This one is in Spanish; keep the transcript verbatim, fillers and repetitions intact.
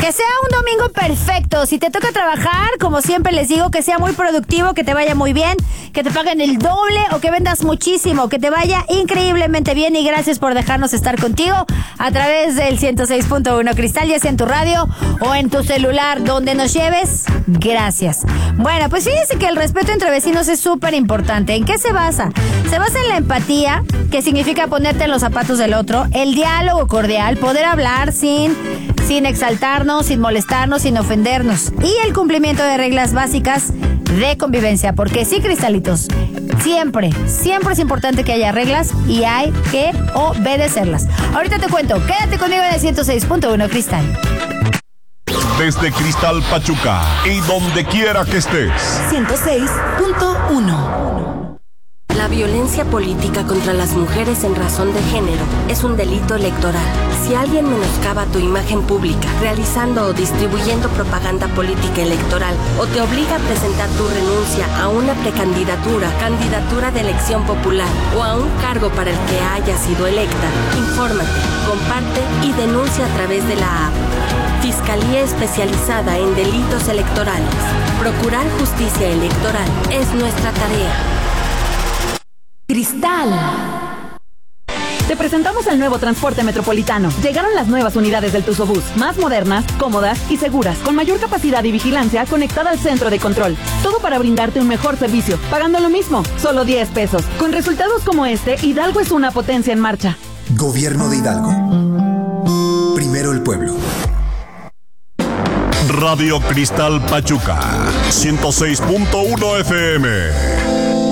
Que sea un domingo perfecto. Si te toca trabajar, como siempre les digo, que sea muy productivo, que te vaya muy bien, que te paguen el doble o que vendas muchísimo, que te vaya increíblemente bien. Y gracias por dejarnos estar contigo a través del ciento seis punto uno Cristal, ya sea en tu radio o en tu celular, donde nos lleves. Gracias. Bueno, pues fíjense que el respeto entre vecinos es súper importante. ¿En qué se basa? Se basa en la empatía, que significa ponerte en los zapatos del otro, el diálogo cordial, poder hablar sin, sin exaltarnos, sin molestarnos, sin ofendernos, y el cumplimiento de reglas básicas de convivencia, porque sí, cristalitos, siempre, siempre es importante que haya reglas y hay que obedecerlas. Ahorita te cuento, quédate conmigo en el ciento seis punto uno Cristal. Desde Cristal Pachuca y donde quiera que estés. ciento seis punto uno. La violencia política contra las mujeres en razón de género es un delito electoral. Si alguien menoscaba tu imagen pública, realizando o distribuyendo propaganda política electoral, o te obliga a presentar tu renuncia a una precandidatura, candidatura de elección popular o a un cargo para el que haya sido electa, infórmate, comparte y denuncia a través de la app. Fiscalía Especializada en Delitos Electorales. Procurar justicia electoral es nuestra tarea. Cristal. Te presentamos el nuevo transporte metropolitano. Llegaron las nuevas unidades del Tuzobús, más modernas, cómodas y seguras, con mayor capacidad y vigilancia conectada al centro de control. Todo para brindarte un mejor servicio, pagando lo mismo, solo diez pesos. Con resultados como este, Hidalgo es una potencia en marcha. Gobierno de Hidalgo. Primero el pueblo. Radio Cristal Pachuca, ciento seis punto uno F M.